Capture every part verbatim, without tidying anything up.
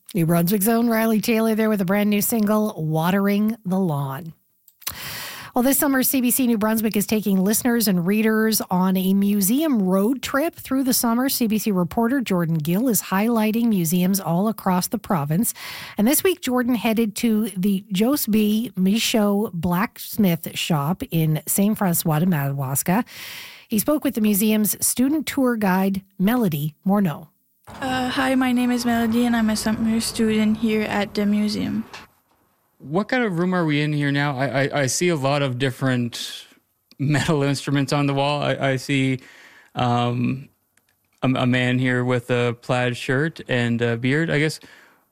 New Brunswick's own Riley Taylor there with a brand new single, Watering the Lawn. Well, this summer, C B C New Brunswick is taking listeners and readers on a museum road trip through the summer. C B C reporter Jordan Gill is highlighting museums all across the province. And this week, Jordan headed to the Jos B. Michaud Blacksmith Shop in Saint Francois de Madawaska. He spoke with the museum's student tour guide, Melody Morneau. Uh, hi, my name is Melody, and I'm a summer student here at the museum. What kind of room are we in here now? I, I, I see a lot of different metal instruments on the wall. I, I see um, a, a man here with a plaid shirt and a beard. I guess,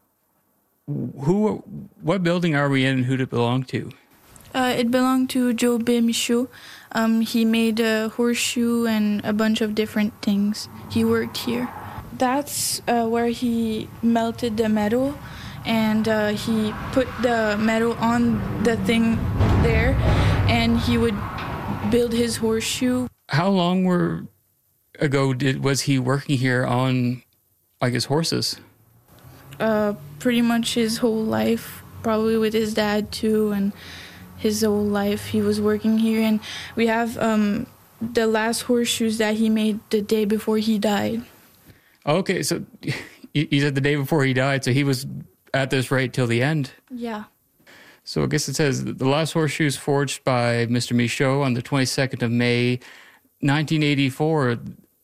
who, what building are we in and who did it belong to? Uh, it belonged to Jos B. Michaud. Um, he made a horseshoe and a bunch of different things. He worked here. That's uh, where he melted the metal. And uh, he put the metal on the thing there, and he would build his horseshoe. How long were ago did was he working here on, I guess, horses? Uh, pretty much his whole life, probably with his dad too, and his whole life he was working here. And we have um, the last horseshoes that he made the day before he died. Okay, so you said the day before he died, so he was at this rate till the end. Yeah. So I guess it says the last horseshoes forged by Mister Michaud on the twenty-second of May, nineteen eighty-four.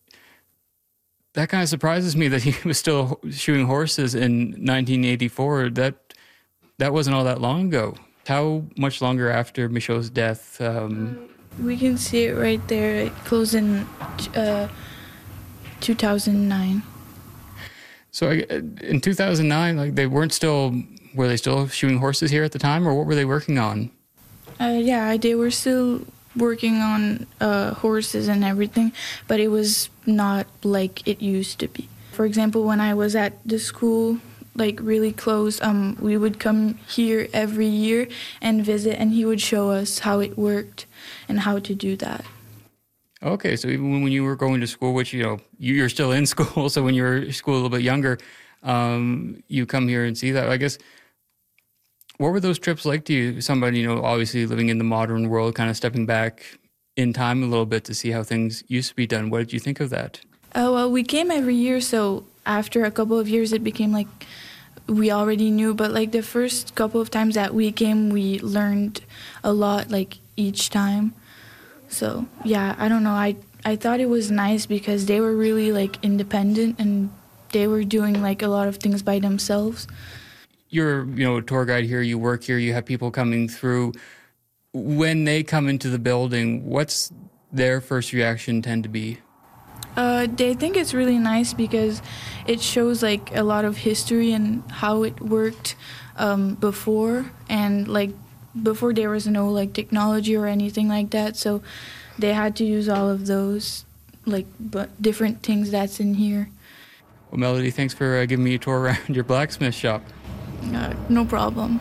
That kind of surprises me that he was still shoeing horses in nineteen eighty-four. That that wasn't all that long ago. How much longer after Michaud's death? Um, we can see it right there. It closed in uh, two thousand nine. So in two thousand nine, like they weren't still, were they still shoeing horses here at the time, or what were they working on? Uh, yeah, they were still working on uh, horses and everything, but it was not like it used to be. For example, when I was at the school, like really close, um, we would come here every year and visit, and he would show us how it worked and how to do that. Okay, so even when you were going to school, which, you know, you're still in school, so when you were in school a little bit younger, um, you come here and see that. I guess, what were those trips like to you? Somebody, you know, obviously living in the modern world, kind of stepping back in time a little bit to see how things used to be done. What did you think of that? Oh, well, we came every year, so after a couple of years, it became like we already knew. But like the first couple of times that we came, we learned a lot, like each time. So, yeah, I don't know. I, I thought it was nice because they were really, like, independent and they were doing, like, a lot of things by themselves. You're, you know, a tour guide here, you work here, you have people coming through. When they come into the building, what's their first reaction tend to be? Uh, they think it's really nice because it shows, like, a lot of history and how it worked um, before and, like, before there was no like technology or anything like that, so they had to use all of those like but different things that's in here. Well, Melody, thanks for uh, giving me a tour around your blacksmith shop. Uh, no problem.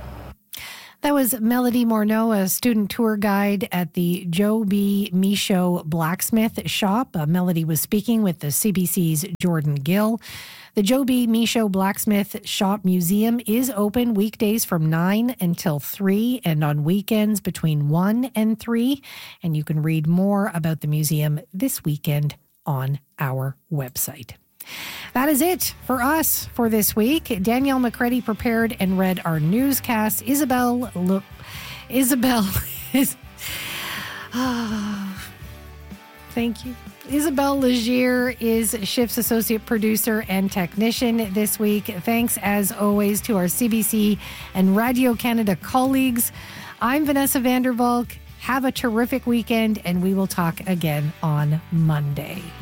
That was Melody Morneau, a student tour guide at the Jos B. Michaud Blacksmith Shop. Uh, Melody was speaking with the C B C's Jordan Gill. The Jos B. Michaud Blacksmith Shop Museum is open weekdays from nine until three and on weekends between one and three. And you can read more about the museum this weekend on our website. That is it for us for this week. Danielle McCready prepared and read our newscast. Isabel, look, Isabel is, oh, thank you. Isabel Legier is Shift's associate producer and technician this week. Thanks, as always, to our C B C and Radio Canada colleagues. I'm Vanessa Vandervalk. Have a terrific weekend, and we will talk again on Monday.